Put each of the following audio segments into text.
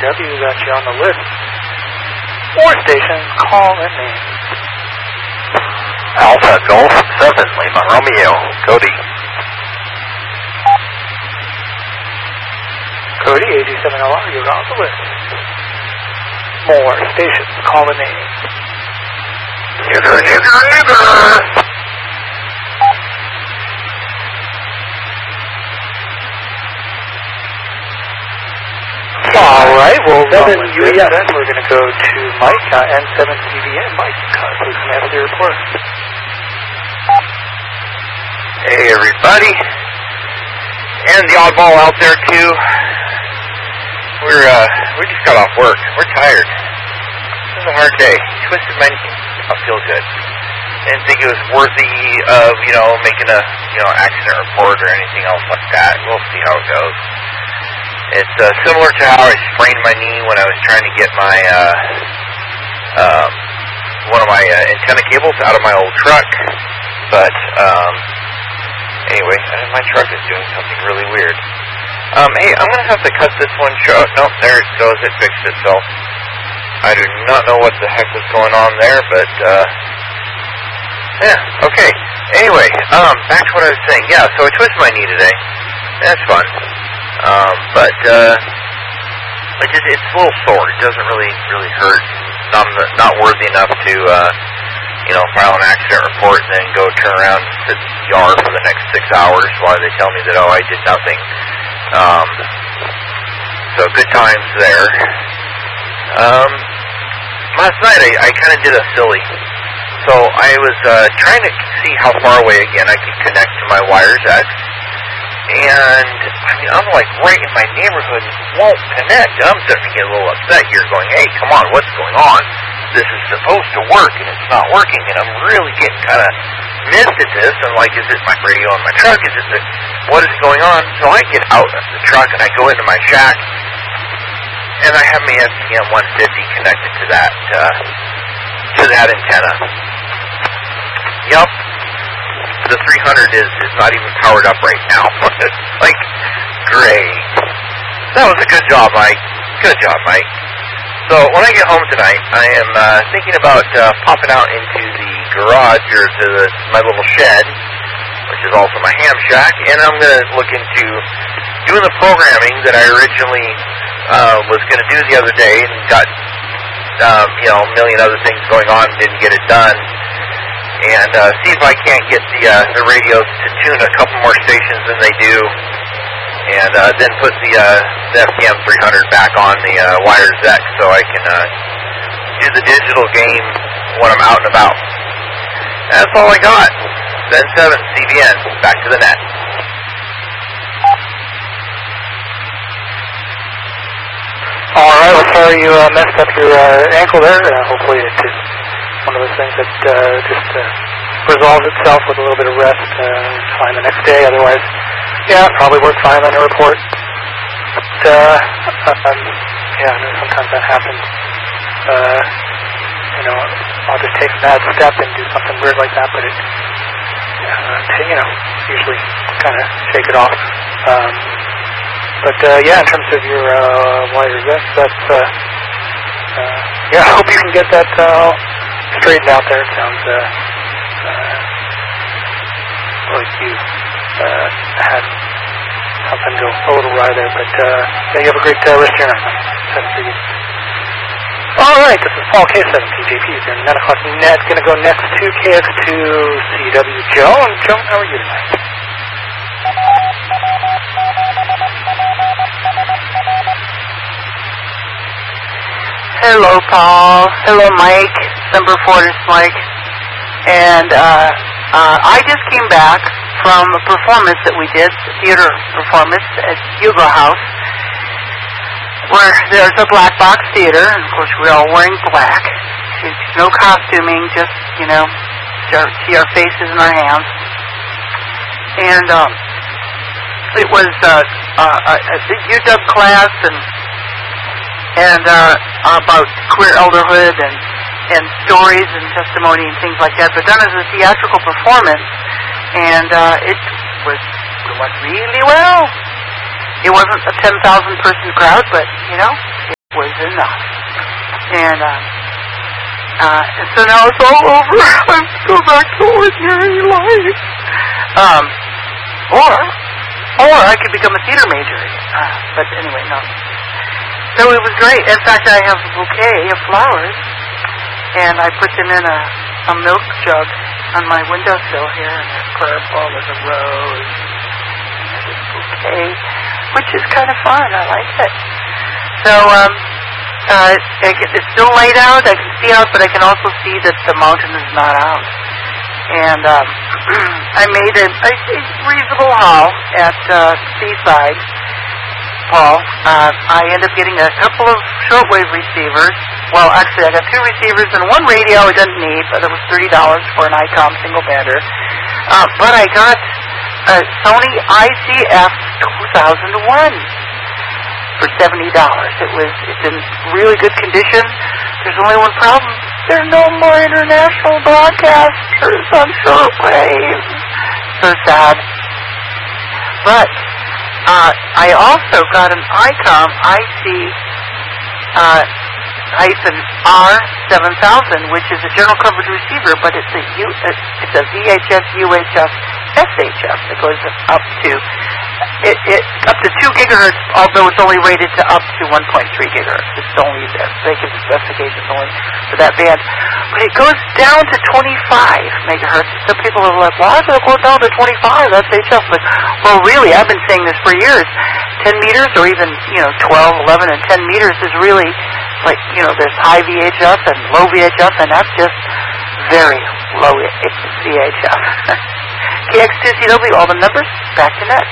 CW got you on the list. More stations, call and name. Alpha Golf 7, Lima Romeo, Cody. Cody, 87LR, you're on the list. More stations, call and name. Neighbor. All right, well, 7 UES, then we're going to go to Mike, N7CBN. Mike, please come out of the report. Hey, everybody. And the oddball out there, too. We just got off work. We're tired. It was a hard day. Twisted my knee. I feel good. Didn't think it was worthy of, making a, accident report or anything else like that. We'll see how it goes. It's similar to how I sprained my knee when I was trying to get my one of my antenna cables out of my old truck. But anyway, my truck is doing something really weird. Hey, I'm going to have to cut this one short. Nope, there it goes. It fixed itself. I do not know what the heck was going on there, but yeah, okay. Anyway, back to what I was saying. Yeah, so I twisted my knee today. That's fun. But it's a little sore. It doesn't really hurt. Not worthy enough to file an accident report and then go turn around and sit in the ER for the next 6 hours while they tell me that I did nothing. So good times there. Last night I kind of did a silly. So I was trying to see how far away again I could connect to my wires at. And, I'm like right in my neighborhood, won't connect. I'm starting to get a little upset here going, hey, come on, what's going on? This is supposed to work, and it's not working, and I'm really getting kind of missed at this. I'm like, is it my radio on my truck? What is going on? So I get out of the truck, and I go into my shack, and I have my SCM 150 connected to that antenna. Yep. The 300 is not even powered up right now. Like, great. That was a good job, Mike. Good job, Mike. So when I get home tonight, I am thinking about popping out into the garage or to my little shed, which is also my ham shack, and I'm going to look into doing the programming that I originally was going to do the other day and got a million other things going on and didn't get it done. And see if I can't get the radios to tune a couple more stations than they do, and then put the FTM 300 back on the Wires X so I can do the digital game when I'm out and about. That's all I got. Then 7 CBN, back to the net. All right, well, sorry you messed up your ankle there. Hopefully it's just one of those things that just resolves itself with a little bit of rest. Fine the next day. Otherwise, yeah, probably work fine on the report. But yeah, I know sometimes that happens. I'll just take a bad step and do something weird like that, but it, usually kind of shake it off. But yeah, in terms of your Wires X, that's yeah, I hope you can get that straightened out there. It sounds like you had something go a little awry there, but yeah, you have a great rest of your night. That's pretty good. All right, this is Paul K7, TJP. You're 9 o'clock net. Going to go next to KX2CW. Joan, how are you tonight? Hello, Paul. Hello, Mike. Number 4 is Mike. And I just came back from a performance that we did, a theater performance at Hugo House, where there's a black box theater, and of course we're all wearing black. No costuming, just, see our faces and our hands. And it was a UW class and about queer elderhood and stories and testimony and things like that, but done as a theatrical performance, and it went really well. It wasn't a 10,000 person crowd, but it enough. And so now it's all over. I go back to ordinary life. Or I could become a theater major. But anyway, no. So it was great. In fact, I have a bouquet of flowers, and I put them in a milk jug on my windowsill here, and there's purple, there's a rose, and there's this bouquet, which is kind of fun. I like it. So it's still light out. I can see out, but I can also see that the mountain is not out. And I made a reasonable haul at Seaside, Paul. I ended up getting a couple of shortwave receivers. Well, actually, I got 2 receivers and 1 radio I didn't need, but it was $30 for an ICOM single bander. But I got a Sony ICF 2001 for $70. It's in really good condition. There's only one problem. There are no more international broadcasters on shortwave. So sad. But I also got an ICOM IC-R7000, which is a general coverage receiver, but it's a VHF, UHF, SHF that goes up to up to 2 gigahertz, although it's only rated to up to 1.3 gigahertz. It's only they give specifications only for that band. But it goes down to 25 megahertz. Some people are like, why does it go down to 25? That's HF. But, well, really, I've been saying this for years. 10 meters or even, 12, 11, and 10 meters is really, like, there's high VHF and low VHF, and that's just very low VHF. KX2CW, all the numbers, back to net.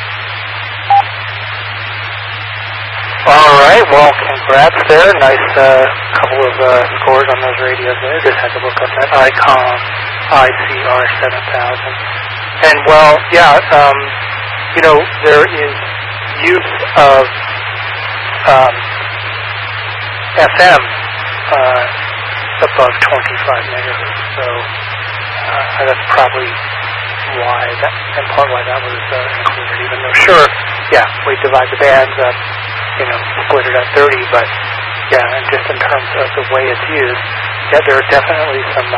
All right, well, congrats there. Nice couple of scores on those radios there. Just had to look up that ICOM ICR7000. And, well, yeah, there is use of FM above 25 megahertz. So that's probably in part why that was included, even though, sure, yeah, we divide the bands up, split it at 30, but, yeah, and just in terms of the way it's used, yeah, there are definitely some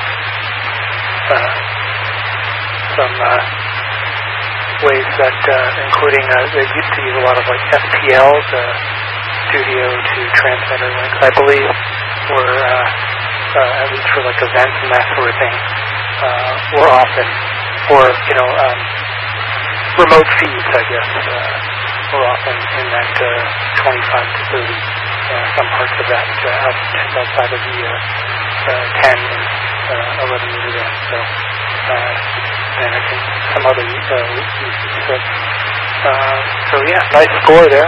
ways that, including, they used to use a lot of, like, SPLs, studio to transmitter links, I believe, were, at least for, like, events and that sort of thing, were often, or, remote feeds, I guess, were often in that 25 to 30, some parts of that outside of the 10 and 11 meter band. So, and I think some other uses. So yeah, nice score there.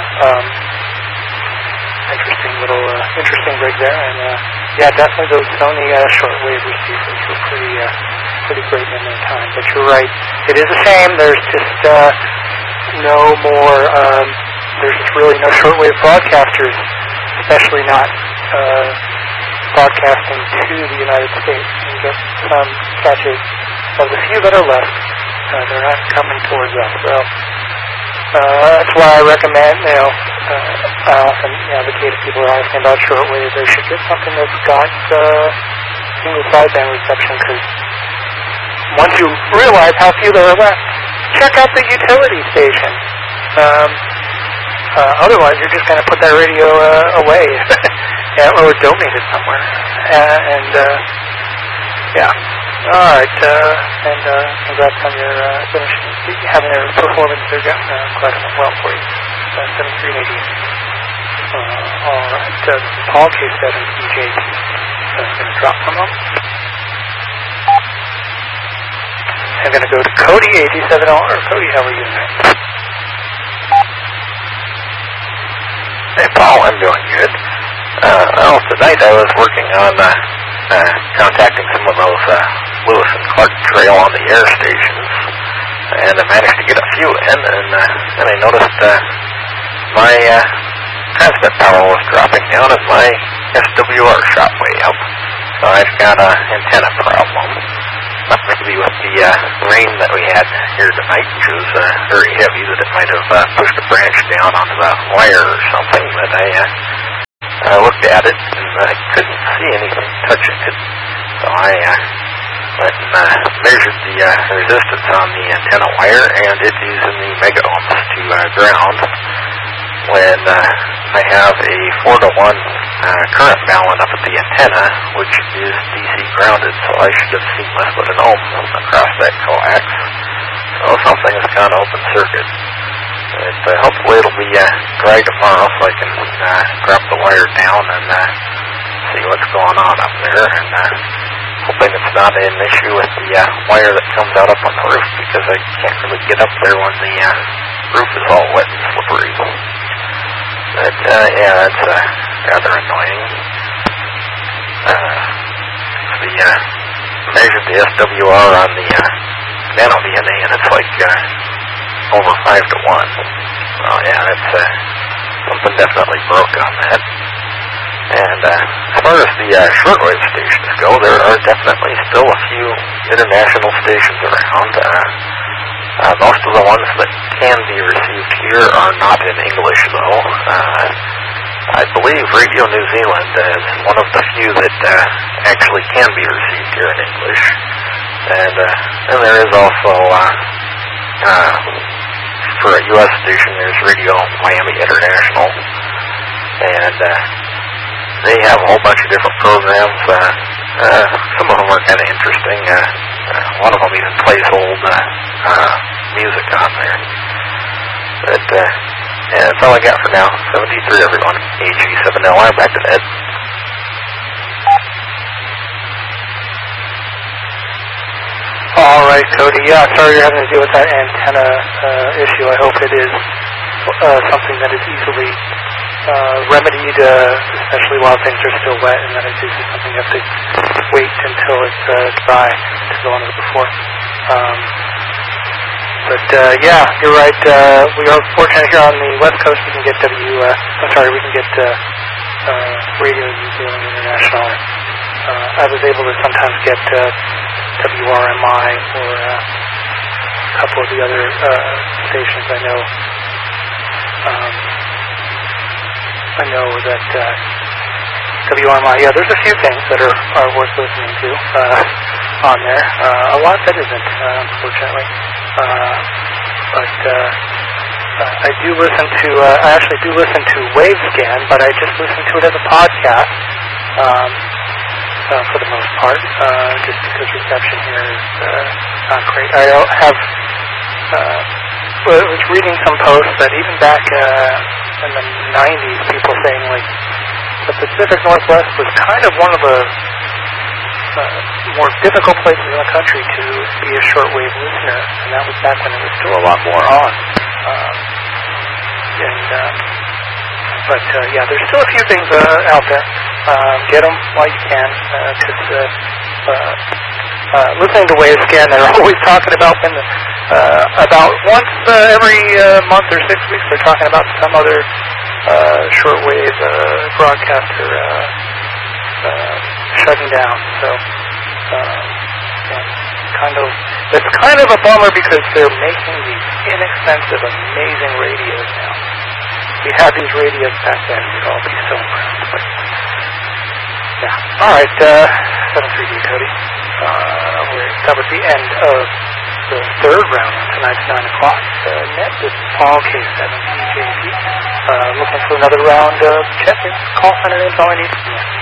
Interesting rig there, and yeah, definitely those Sony shortwave receivers were pretty great in their time. But you're right, it is a shame. There's just no more. There's just really no shortwave broadcasters, especially not broadcasting to the United States. And just sketches of the few that are left. They're not coming towards us. So that's why I recommend, I often advocate if people are asking about shortwave, they should get something that's got single sideband reception, because once you realize how few there are left, check out the utility station. Otherwise, you're just going to put that radio away or donate it somewhere. Yeah. All right. And congrats on your having a performance there, Jeff. Glad it went well for you. 7380. All right. Paul, K7EJT. I'm going to drop for a moment. I'm going to go to Cody, 87LR. Cody, how are you tonight? Hey, Paul, I'm doing good. Tonight I was working on contacting some of those Lewis and Clark Trail on the air stations, and I managed to get a few in, and then I noticed my transmit power was dropping down and my SWR shot way up. So I've got an antenna problem. Maybe with the rain that we had here tonight, which was very heavy, that it might have pushed a branch down onto the wire or something. But I looked at it, and I couldn't see anything touching it. So I went and measured the resistance on the antenna wire, and it is in the mega ohms to ground. When I have a 4-to-1 current balun up at the antenna, which is DC grounded, so I should have seen less than an ohm across that coax. So something has gone open circuit. Hopefully it'll be dry tomorrow, so I can drop the wire down and see what's going on up there. And hoping it's not an issue with the wire that comes out up on the roof, because I can't really get up there when the roof is all wet and slippery. But yeah, that's rather annoying. Measured the SWR on the nano VNA, and it's like over 5-to-1. So yeah, that's something definitely broke on that. And as far as the shortwave stations go, there are definitely still a few international stations around. Most of the ones that can be received here are not in English, though. I believe Radio New Zealand is one of the few that actually can be received here in English. And there is also, for a U.S. station, there's Radio Miami International. And they have a whole bunch of different programs. Some of them are kind of interesting. One of them even plays old music on there. But yeah, that's all I got for now. 73, everyone. AG7LR, back to Ed. All right, Cody. Yeah, sorry you're having to deal with that antenna issue. I hope it is something that is easily remedied, especially while things are still wet, and that it isn't something you have to wait until it's dry to go on to the before. But yeah, you're right. We are fortunate here on the West Coast. We can get we can get Radio New Zealand International. I was able to sometimes get WRMI or a couple of the other stations. I know that WRMI. Yeah, there's a few things that are worth listening to on there. A lot that isn't, unfortunately. But I do listen to. I actually do listen to Wavescan, but I just listen to it as a podcast for the most part, just because reception here is not great. I have. Was reading some posts that even back in the 90s, people saying like the Pacific Northwest was kind of one of the more difficult places in the country to be a shortwave listener, and that was back when it was still a lot more on. But yeah, there's still a few things out there. Get them while you can, because listening to Wavescan, they're always talking about about once every month or 6 weeks, they're talking about some other shortwave broadcaster shutting down. So it's kind of a bummer, because they're making these inexpensive, amazing radios now. If we had these radios back then, we'd all be so impressed. But yeah, all right, 7-3D, Cody. That was the end of the third round on tonight's 9 o'clock. Net, this is Paul, K7EJP. Looking for another round of check-in. Call center name's all I need from you.